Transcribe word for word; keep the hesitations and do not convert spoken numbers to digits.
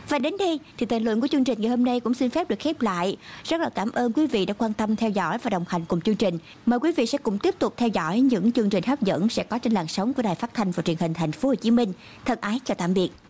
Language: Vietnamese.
Và đến đây thì thời lượng của chương trình ngày hôm nay cũng xin phép được khép lại. Rất là cảm ơn quý vị đã quan tâm theo dõi và đồng hành cùng chương trình. Mời quý vị sẽ cùng tiếp tục theo dõi những chương trình hấp dẫn sẽ có trên làn sóng của Đài Phát thanh và Truyền hình Thành phố Hồ Chí Minh. Thân ái chào tạm biệt.